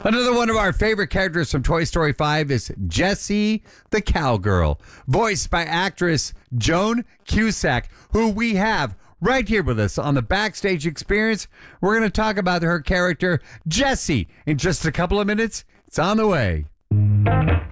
Another one of our favorite characters from Toy Story 5 is Jessie the Cowgirl, voiced by actress Joan Cusack, who we have right here with us on the Backstage Experience. We're going to talk about her character, Jessie, in just a couple of minutes. It's on the way.